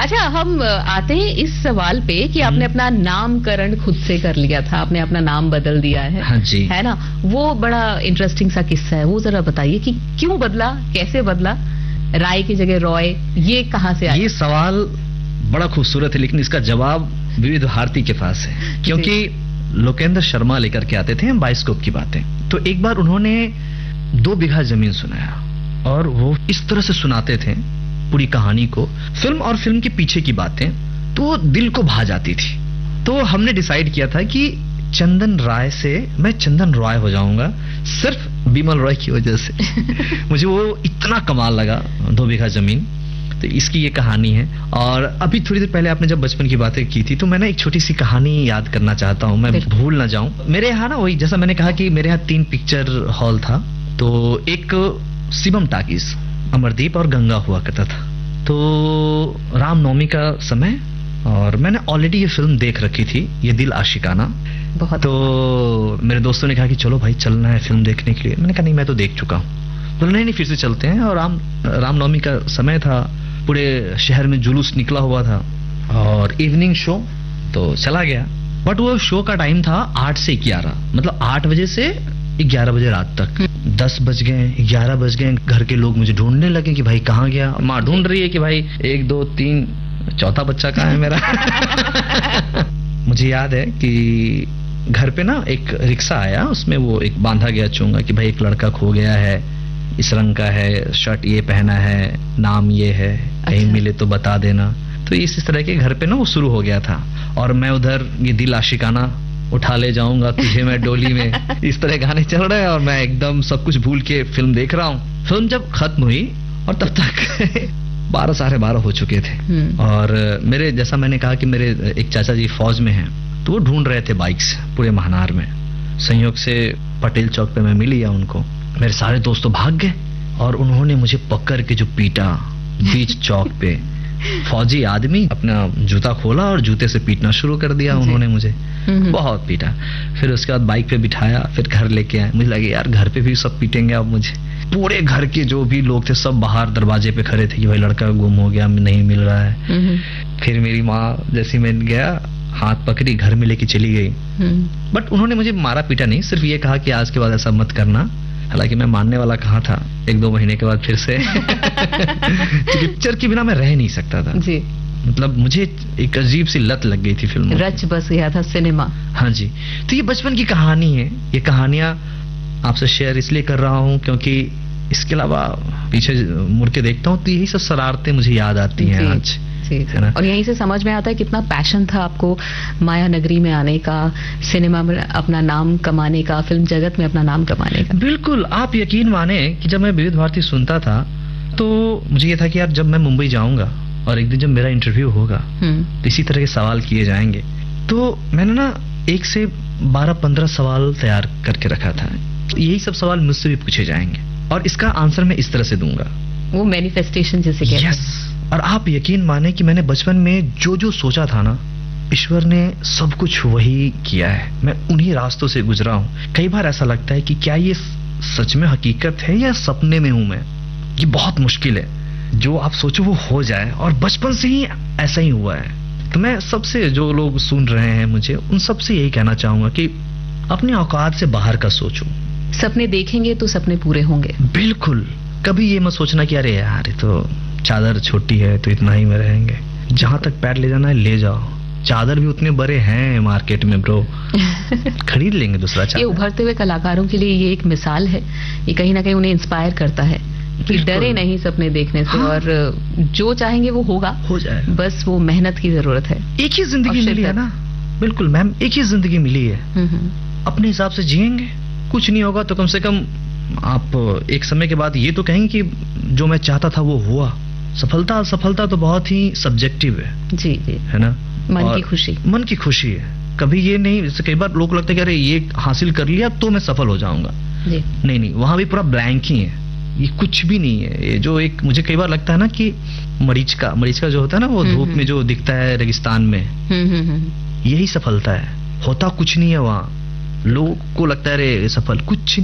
अच्छा, हम आते हैं इस सवाल पे कि आपने अपना नामकरण खुद से कर लिया था, आपने अपना नाम बदल दिया है। हाँ जी। है ना, वो बड़ा इंटरेस्टिंग सा किस्सा है, वो जरा बताइए कि क्यों बदला, कैसे बदला, राय की जगह रॉय, ये कहाँ से आया? ये सवाल बड़ा खूबसूरत है, लेकिन इसका जवाब विविध भारती के पास है, क्योंकि लोकेंद्र शर्मा लेकर के आते थे हम बाइस्कोप की बातें। तो एक बार उन्होंने 2 बीघा जमीन सुनाया, और वो इस तरह से सुनाते थे पूरी कहानी को, फिल्म और फिल्म के पीछे की बातें, तो दिल को भा जाती थी। तो हमने डिसाइड किया था कि चंदन राय से मैं चंदन रॉय हो जाऊंगा, सिर्फ बिमल रॉय की वजह से। मुझे वो इतना कमाल लगा, 2 बीघा जमीन। तो इसकी ये कहानी है। और अभी थोड़ी देर पहले आपने जब बचपन की बातें की थी, तो मैं ना एक छोटी सी कहानी याद करना चाहता हूँ, मैं भूल ना जाऊं। मेरे यहाँ ना वही, जैसा मैंने कहा कि मेरे यहाँ 3 पिक्चर हॉल था, तो एक शिवम टाकीज, अमरदीप और गंगा हुआ करता था। तो रामनवमी का समय, और मैंने ऑलरेडी ये फिल्म देख रखी थी, ये दिल आशिकाना। तो मेरे दोस्तों ने कहा कि चलो भाई चलना है फिल्म देखने के लिए। मैंने कहा नहीं, मैं तो देख चुका हूँ। तो नहीं फिर से चलते हैं। और रामनवमी का समय था, पूरे शहर में जुलूस निकला हुआ था, और इवनिंग शो, तो चला गया। बट वो शो का टाइम था 8 से 11, मतलब 8 बजे से 11 बजे रात तक। 10 बज गए, 11 बज गए, घर के लोग मुझे ढूंढने लगे कि भाई कहाँ गया। माँ ढूंढ रही है कि भाई 1 2 3 चौथा बच्चा कहाँ है मेरा। मुझे याद है कि घर पे ना एक रिक्शा आया, उसमें वो एक बांधा गया चोंगा कि भाई एक लड़का खो गया है, इस रंग का है, शर्ट ये पहना है, नाम ये है, कहीं मिले तो बता देना। तो इस तरह के घर पे ना वो शुरू हो गया था। और मैं उधर ये दिल आशिकाना, उठा ले जाऊंगा तुझे मैं डोली में, इस तरह गाने चल रहे हैं, और मैं एकदम सब कुछ भूल के फिल्म देख रहा हूँ। फिल्म जब खत्म हुई, और तब तक 12 साढ़े 12 हो चुके थे। और मेरे, जैसा मैंने कहा कि मेरे एक चाचा जी फौज में हैं, तो वो ढूंढ रहे थे बाइक्स पूरे महानार में। संयोग से पटेल चौक पे मैं मिल लिया उनको। मेरे सारे दोस्त भाग गए, और उन्होंने मुझे पकड़ के जो पीटा बीच चौक पे। फौजी आदमी अपना जूता खोला और जूते से पीटना शुरू कर दिया उन्होंने मुझे, बहुत पीटा। फिर उसके बाद बाइक पे बिठाया, फिर घर लेके आए। मुझे लगे यार घर पे भी सब पीटेंगे अब मुझे। पूरे घर के जो भी लोग थे सब बाहर दरवाजे पे खड़े थे कि भाई लड़का गुम हो गया, नहीं मिल रहा है। फिर मेरी माँ, जैसे मैं गया, हाथ पकड़ी, घर में लेके चली गई। बट उन्होंने मुझे मारा पीटा नहीं, सिर्फ ये कहा कि आज के बाद ऐसा मत करना। हालांकि मैं मानने वाला कहाँ था, 1-2 महीने के बाद फिर से पिक्चर के बिना मैं रह नहीं सकता था जी। मतलब मुझे एक अजीब सी लत लग गई थी फिल्मों, रच बस गया था सिनेमा। हाँ जी। तो ये बचपन की कहानी है। ये कहानियां आपसे शेयर इसलिए कर रहा हूँ क्योंकि इसके अलावा पीछे मुड़ के देखता हूँ तो यही सब शरारतें मुझे याद आती हैं आज, है ना। और यहीं से समझ में आता है कितना पैशन था आपको माया नगरी में आने का, सिनेमा में अपना नाम कमाने का, फिल्म जगत में अपना नाम कमाने का। बिल्कुल, आप यकीन माने कि जब मैं विविध भारती सुनता था तो मुझे ये था कि यार जब मैं मुंबई जाऊंगा और एक दिन जब मेरा इंटरव्यू होगा तो इसी तरह के सवाल किए जाएंगे। तो मैंने ना 1 से 12-15 सवाल तैयार करके रखा था। यही सब सवाल मुझसे भी पूछे जाएंगे और इसका आंसर मैं इस तरह से दूंगा, वो मैनिफेस्टेशन जैसे कहते हैं। और आप यकीन माने कि मैंने बचपन में जो जो सोचा था ना, ईश्वर ने सब कुछ वही किया है। मैं उन्हीं रास्तों से गुजरा हूँ। कई बार ऐसा लगता है कि क्या ये सच में हकीकत है या सपने में हूं मैं। ये बहुत मुश्किल है, जो आप सोचो वो हो जाए, और बचपन से ही ऐसा ही हुआ है। तो मैं सबसे, जो लोग सुन रहे हैं मुझे, उन सबसे यही कहना चाहूंगा कि अपने औकात से बाहर का सोचो। सपने देखेंगे तो सपने पूरे होंगे। बिल्कुल, कभी ये मत सोचना कि अरे यार ये तो चादर छोटी है तो इतना ही में रहेंगे। जहां तक पैर ले जाना है ले जाओ, चादर भी उतने बड़े हैं मार्केट में ब्रो। खरीद लेंगे दूसरा चादर। ये उभरते हुए कलाकारों के लिए ये एक मिसाल है। ये कहीं ना कहीं उन्हें इंस्पायर करता है कि डरे नहीं सपने देखने से। और जो चाहेंगे वो होगा, हो जाए, बस वो मेहनत की जरूरत है। एक ही जिंदगी मिली है ना। बिल्कुल मैम, एक ही जिंदगी मिली है, अपने हिसाब से जिएंगे। कुछ नहीं होगा तो कम से कम आप एक समय के बाद ये तो कहेंगे कि जो मैं चाहता था वो हुआ। सफलता तो बहुत ही सब्जेक्टिव है जी जी, है ना। मन की खुशी है। कभी ये नहीं, जैसे कई बार लोग लगता है कि अरे ये हासिल कर लिया तो मैं सफल हो जाऊंगा जी। नहीं, वहां भी पूरा ब्लैंक ही है, ये कुछ भी नहीं है। ये जो एक मुझे कई बार लगता है ना कि मरीचिका जो होता है ना, वो धूप में जो दिखता है रेगिस्तान में, यही सफलता है। होता कुछ नहीं है वहां। लोग को लगता है अरे सफल, कुछ